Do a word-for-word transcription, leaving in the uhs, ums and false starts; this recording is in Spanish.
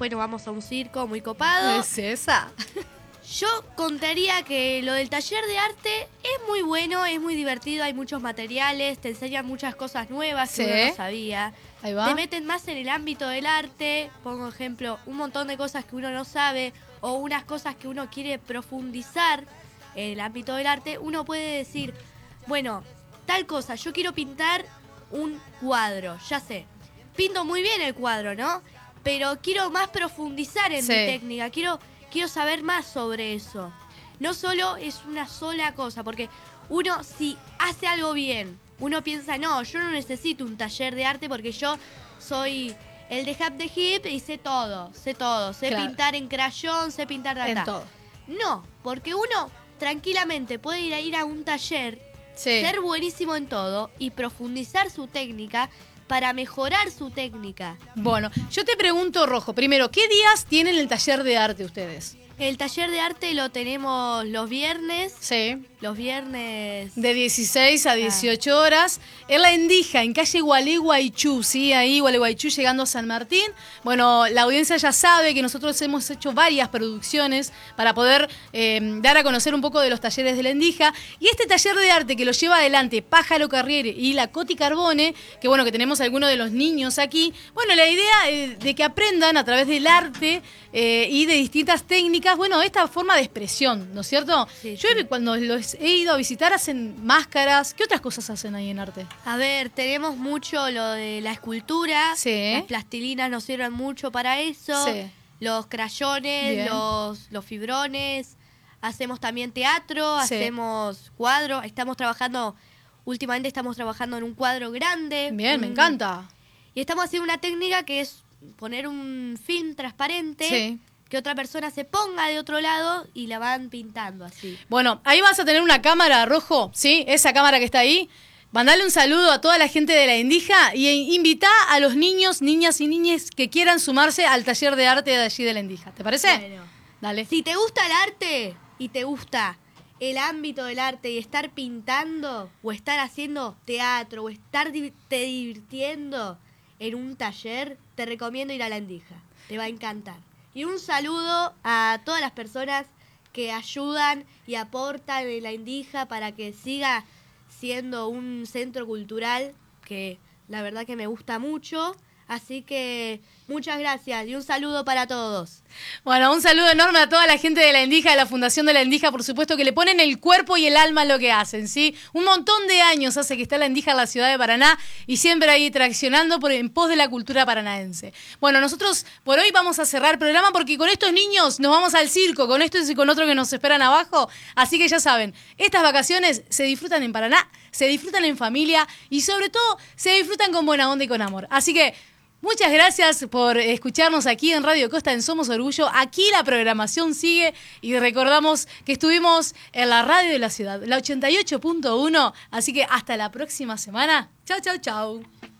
después nos vamos a un circo muy copado. ¿Es esa? Yo contaría que lo del taller de arte es muy bueno, es muy divertido, hay muchos materiales, te enseñan muchas cosas nuevas Sí. que uno no sabía. Ahí va. Te meten más en el ámbito del arte, pongo ejemplo, un montón de cosas que uno no sabe o unas cosas que uno quiere profundizar en el ámbito del arte. Uno puede decir, bueno, tal cosa, yo quiero pintar un cuadro, ya sé. Pinto muy bien el cuadro, ¿no? Pero quiero más profundizar en Sí. mi técnica, quiero, quiero saber más sobre eso. No solo es una sola cosa, porque uno si hace algo bien, uno piensa, no, yo no necesito un taller de arte porque yo soy el de Hap de Hip y sé todo, sé todo, sé Claro. pintar en crayón, sé pintar de En acá. todo. No, porque uno tranquilamente puede ir a ir a un taller, Sí. ser buenísimo en todo y profundizar su técnica para mejorar su técnica. Bueno, yo te pregunto, Rojo, primero, ¿qué días tienen el taller de arte ustedes? El taller de arte lo tenemos los viernes, Sí. los viernes... De dieciséis a dieciocho horas, en La Endija, en calle Gualeguaychú, ¿sí? Ahí Gualeguaychú llegando a San Martín. Bueno, la audiencia ya sabe que nosotros hemos hecho varias producciones para poder eh, dar a conocer un poco de los talleres de La Endija. Y este taller de arte que lo lleva adelante Pájaro Carriere y la Coti Carbone, que bueno, que tenemos algunos de los niños aquí. Bueno, la idea eh, de que aprendan a través del arte eh, y de distintas técnicas, bueno, esta forma de expresión, ¿no es cierto? Sí, Yo sí. cuando los he ido a visitar hacen máscaras. ¿Qué otras cosas hacen ahí en arte? A ver, tenemos mucho lo de la escultura, Sí. las plastilinas nos sirven mucho para eso, Sí. los crayones, Bien. los, los fibrones, hacemos también teatro, Sí. hacemos cuadros, estamos trabajando, últimamente estamos trabajando en un cuadro grande. Bien, me un- encanta. Y estamos haciendo una técnica que es poner un film transparente, Sí. que otra persona se ponga de otro lado y la van pintando así. Bueno, ahí vas a tener una cámara, Rojo, ¿sí? Esa cámara que está ahí. Mandale un saludo a toda la gente de La Endija y invita a los niños, niñas y niñas que quieran sumarse al taller de arte de allí de La Endija. ¿Te parece? Bueno. Dale. Si te gusta el arte y te gusta el ámbito del arte y estar pintando o estar haciendo teatro o estar di- te divirtiendo en un taller, te recomiendo ir a La Endija. Te va a encantar. Y un saludo a todas las personas que ayudan y aportan en La Endija para que siga siendo un centro cultural que la verdad que me gusta mucho. Así que muchas gracias y un saludo para todos. Bueno, un saludo enorme a toda la gente de La Endija, de la Fundación de La Endija, por supuesto, que le ponen el cuerpo y el alma a lo que hacen, ¿sí? Un montón de años hace que está La Endija en la ciudad de Paraná y siempre ahí traccionando por, en pos de la cultura paranaense. Bueno, nosotros por hoy vamos a cerrar el programa porque con estos niños nos vamos al circo, con estos y con otros que nos esperan abajo. Así que ya saben, estas vacaciones se disfrutan en Paraná, se disfrutan en familia y sobre todo se disfrutan con buena onda y con amor. Así que muchas gracias por escucharnos aquí en Radio Costa en Somos Orgullo. Aquí la programación sigue y recordamos que estuvimos en la radio de la ciudad, la ochenta y ocho punto uno. Así que hasta la próxima semana. Chau, chau, chau.